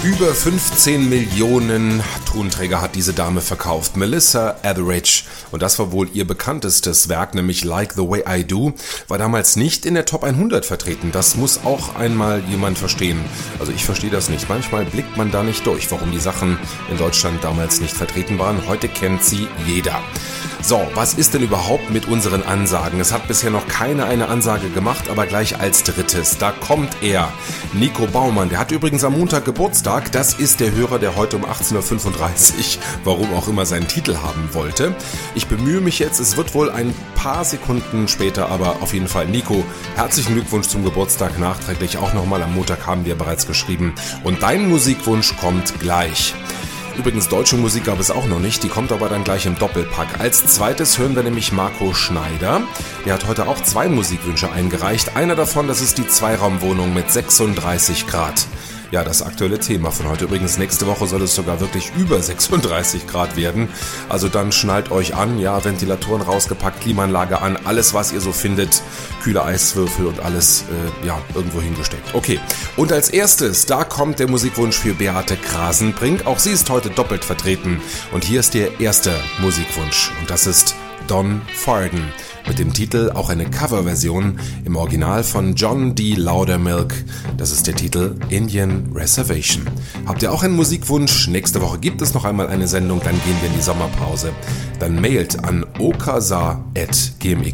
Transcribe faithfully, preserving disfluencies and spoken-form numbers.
Über fünfzehn Millionen Tonträger hat diese Dame verkauft, Melissa Etheridge. Und das war wohl ihr bekanntestes Werk, nämlich Like the Way I Do, war damals nicht in der Top hundert vertreten. Das muss auch einmal jemand verstehen. Also ich verstehe das nicht. Manchmal blickt man da nicht durch, warum die Sachen in Deutschland damals nicht vertreten waren. Heute kennt sie jeder. So, was ist denn überhaupt mit unseren Ansagen? Es hat bisher noch keiner eine Ansage gemacht, aber gleich als drittes, da kommt er. Nico Baumann, der hat übrigens am Montag Geburtstag. Das ist der Hörer, der heute um achtzehn Uhr fünfunddreißig, warum auch immer, seinen Titel haben wollte. Ich bemühe mich jetzt, es wird wohl ein paar Sekunden später, aber auf jeden Fall, Nico, herzlichen Glückwunsch zum Geburtstag nachträglich. Auch nochmal am Montag haben wir bereits geschrieben. Und dein Musikwunsch kommt gleich. Übrigens, deutsche Musik gab es auch noch nicht, die kommt aber dann gleich im Doppelpack. Als zweites hören wir nämlich Marco Schneider. Der hat heute auch zwei Musikwünsche eingereicht. Einer davon, das ist die Zweiraumwohnung mit sechsunddreißig Grad. Ja, das aktuelle Thema von heute. Übrigens, nächste Woche soll es sogar wirklich über sechsunddreißig Grad werden. Also dann schnallt euch an, ja, Ventilatoren rausgepackt, Klimaanlage an, alles, was ihr so findet, kühle Eiswürfel und alles, äh, ja, irgendwo hingesteckt. Okay, und als erstes, da kommt der Musikwunsch für Beate Krasenbrink. Auch sie ist heute doppelt vertreten. Und hier ist der erste Musikwunsch. Und das ist Don Farden. Mit dem Titel auch eine Coverversion im Original von John D. Loudermilk. Das ist der Titel Indian Reservation. Habt ihr auch einen Musikwunsch? Nächste Woche gibt es noch einmal eine Sendung, dann gehen wir in die Sommerpause. Dann mailt an okasa at gmx